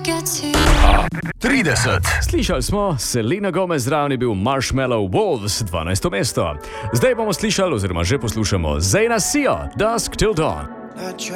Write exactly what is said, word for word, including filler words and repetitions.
trideset. Slišali smo, Selena Gomez, zraven je bil Marshmallow Wolves, dvanajsto mesto. Zdaj bomo slišali oziroma že poslušamo Zayna Sia, Dusk Till Dawn.